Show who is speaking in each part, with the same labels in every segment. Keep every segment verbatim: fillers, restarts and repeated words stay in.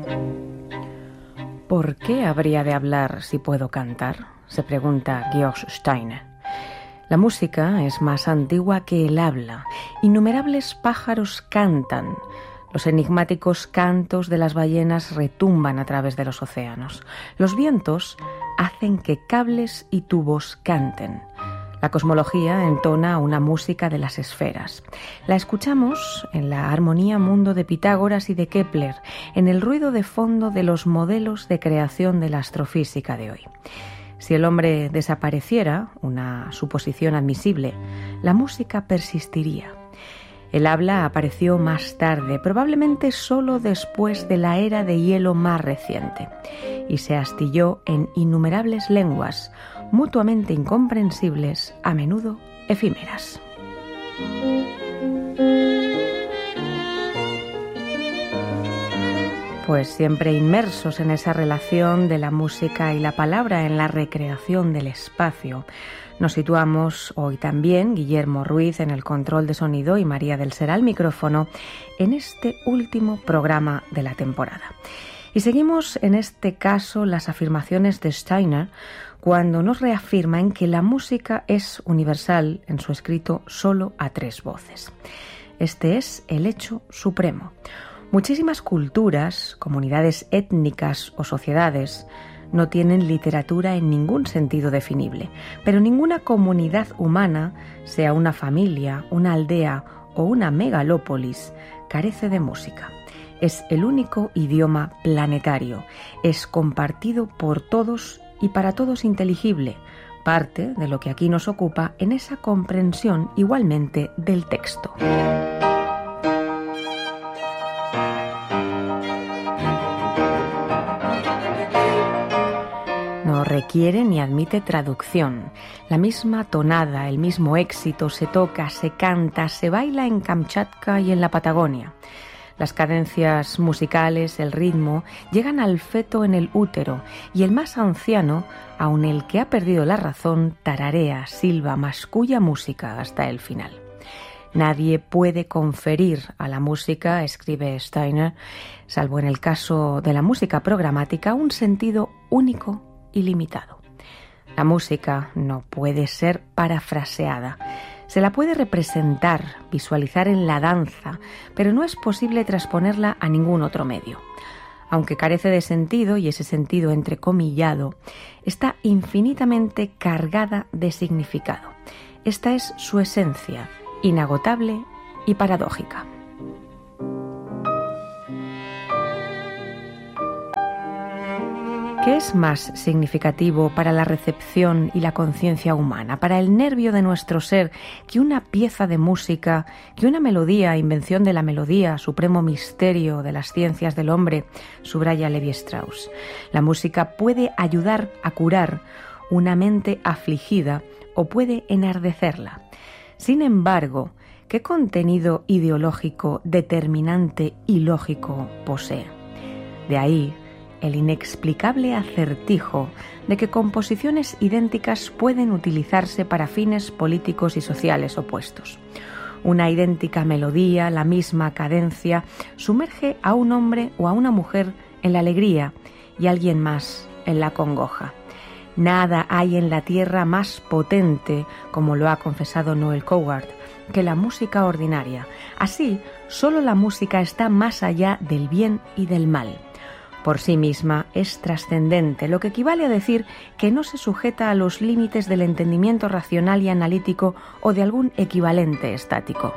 Speaker 1: ¿Por qué habría de hablar si puedo cantar?, se pregunta Georg Steiner. La música es más antigua que el habla. Innumerables pájaros cantan. Los enigmáticos cantos de las ballenas retumban a través de los océanos. Los vientos hacen que cables y tubos canten. La cosmología entona una música de las esferas. La escuchamos en la armonía mundo de Pitágoras y de Kepler, en el ruido de fondo de los modelos de creación de la astrofísica de hoy. Si el hombre desapareciera, una suposición admisible, la música persistiría. El habla apareció más tarde, probablemente solo después de la era de hielo más reciente, y se astilló en innumerables lenguas, mutuamente incomprensibles, a menudo efímeras. Pues siempre inmersos en esa relación de la música y la palabra en la recreación del espacio, nos situamos hoy también, Guillermo Ruiz en el control de sonido y María del Ser al micrófono, en este último programa de la temporada. Y seguimos en este caso las afirmaciones de Steiner cuando nos reafirma en que la música es universal en su escrito solo a tres voces. Este es el hecho supremo. Muchísimas culturas, comunidades étnicas o sociedades no tienen literatura en ningún sentido definible, pero ninguna comunidad humana, sea una familia, una aldea o una megalópolis, carece de música. Es el único idioma planetario, es compartido por todos y para todos inteligible, parte de lo que aquí nos ocupa en esa comprensión igualmente del texto. No requiere ni admite traducción. La misma tonada, el mismo éxito se toca, se canta, se baila en Kamchatka y en la Patagonia. Las cadencias musicales, el ritmo, llegan al feto en el útero y el más anciano, aun el que ha perdido la razón, tararea, silba, masculla música hasta el final. Nadie puede conferir a la música, escribe Steiner, salvo en el caso de la música programática, un sentido único y limitado. La música no puede ser parafraseada. Se la puede representar, visualizar en la danza, pero no es posible transponerla a ningún otro medio. Aunque carece de sentido, y ese sentido entrecomillado, está infinitamente cargada de significado. Esta es su esencia, inagotable y paradójica. ¿Qué es más significativo para la recepción y la conciencia humana, para el nervio de nuestro ser, que una pieza de música, que una melodía, invención de la melodía, supremo misterio de las ciencias del hombre, subraya Levi Strauss? La música puede ayudar a curar una mente afligida o puede enardecerla. Sin embargo, ¿qué contenido ideológico determinante y lógico posee? De ahí el inexplicable acertijo de que composiciones idénticas pueden utilizarse para fines políticos y sociales opuestos. Una idéntica melodía, la misma cadencia, sumerge a un hombre o a una mujer en la alegría y a alguien más en la congoja. Nada hay en la tierra más potente, como lo ha confesado Noel Coward, que la música ordinaria. Así, solo la música está más allá del bien y del mal. Por sí misma es trascendente, lo que equivale a decir que no se sujeta a los límites del entendimiento racional y analítico o de algún equivalente estático.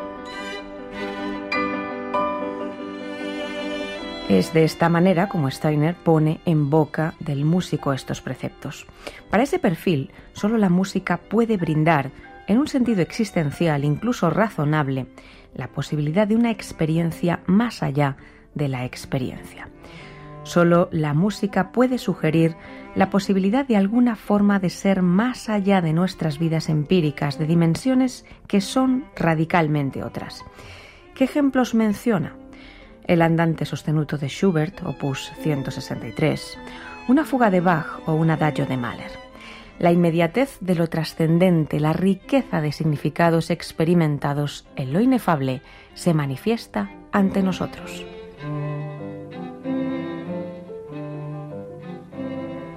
Speaker 1: Es de esta manera como Steiner pone en boca del músico estos preceptos. Para ese perfil, solo la música puede brindar, en un sentido existencial, incluso razonable, la posibilidad de una experiencia más allá de la experiencia. Solo la música puede sugerir la posibilidad de alguna forma de ser más allá de nuestras vidas empíricas, de dimensiones que son radicalmente otras. ¿Qué ejemplos menciona? El andante sostenuto de Schubert, opus ciento sesenta y tres, una fuga de Bach o un adagio de Mahler. La inmediatez de lo trascendente, la riqueza de significados experimentados en lo inefable, se manifiesta ante nosotros.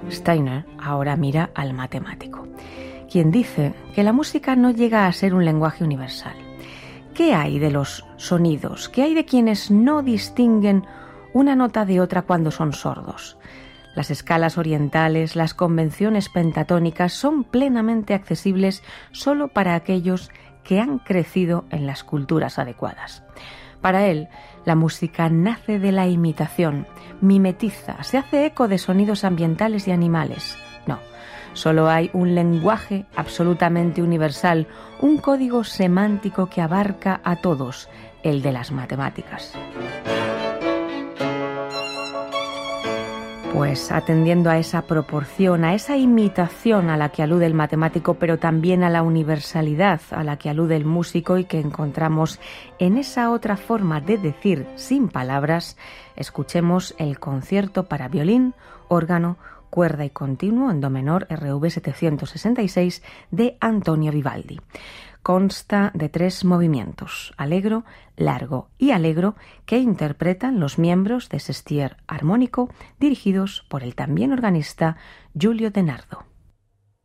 Speaker 1: Steiner ahora mira al matemático, quien dice que la música no llega a ser un lenguaje universal. ¿Qué hay de los sonidos? ¿Qué hay de quienes no distinguen una nota de otra cuando son sordos? Las escalas orientales, las convenciones pentatónicas son plenamente accesibles solo para aquellos que han crecido en las culturas adecuadas. Para él, la música nace de la imitación, mimetiza, se hace eco de sonidos ambientales y animales. No, solo hay un lenguaje absolutamente universal, un código semántico que abarca a todos, el de las matemáticas. Pues atendiendo a esa proporción, a esa imitación a la que alude el matemático, pero también a la universalidad a la que alude el músico y que encontramos en esa otra forma de decir sin palabras, escuchemos el concierto para violín, órgano, cuerda y continuo en do menor R V setecientos sesenta y seis de Antonio Vivaldi. Consta de tres movimientos, allegro, largo y allegro, que interpretan los miembros de Sestier Armónico, dirigidos por el también organista Giulio De Nardo.